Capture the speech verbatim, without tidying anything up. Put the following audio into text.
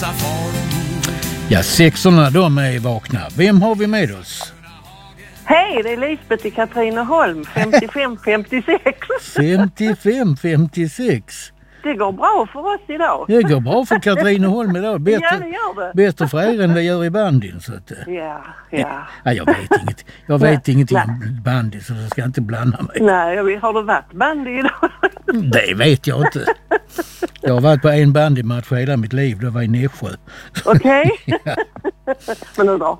Ja, sexorna de är vakna. Vem har vi med oss? Hej, det är Lisbeth i Katrineholm, femtiofem femtiosex. femtiofem femtiosex. Det går bra för oss idag. Det går bra för Katrineholm idag. Bättre, ja, det gör det. Bättre för er än det gör i bandyn. Så att, ja, ja. ja, jag vet inget. Jag vet nej, ingenting nej. om bandy, så jag ska inte blanda mig. Nej, har du varit bandy idag? Det vet jag inte. Jag har varit på en bandymatch hela mitt liv. Det var i Nässjö. Okej. Okay. Men nu då?